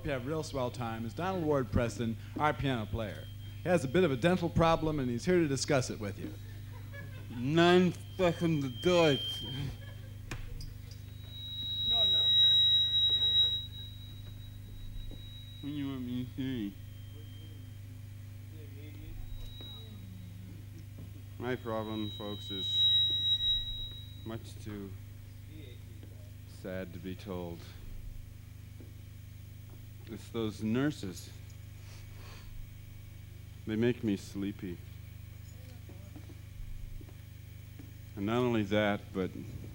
to have a real swell time is Donald Ward Preston, our piano player. He has a bit of a dental problem, and he's here to discuss it with you. 9 seconds to do it. No. What do you want me to say? My problem, folks, is much too sad to be told. It's those nurses. They make me sleepy. And not only that, but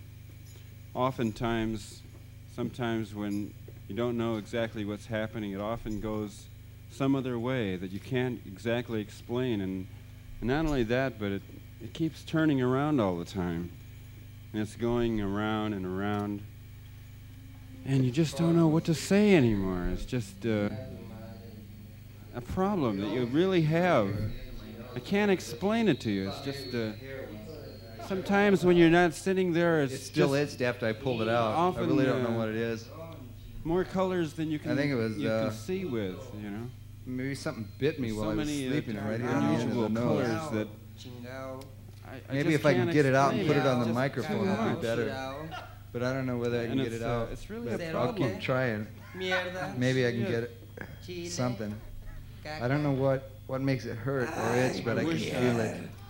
sometimes when you don't know exactly what's happening, it often goes some other way that you can't exactly explain. And not only that, but it keeps turning around all the time. And it's going around and around. And you just don't know what to say anymore. It's just a problem that you really have. I can't explain it to you. It's just sometimes when you're not sitting there, It still itched after I pulled it out. Often, I really don't know what it is. More colors than you can, I think it was, you can see with, you know. Maybe something bit me while I was sleeping right here on the end of unusual the nose. colors that I Maybe just if I can can't get it out and explain. put it on the Just microphone, too it'd much. be better. But I don't know whether I can And get it out. It's really But a I'll problem. keep trying. Maybe I can get it something. I don't know what makes it hurt or itch, but I can feel it.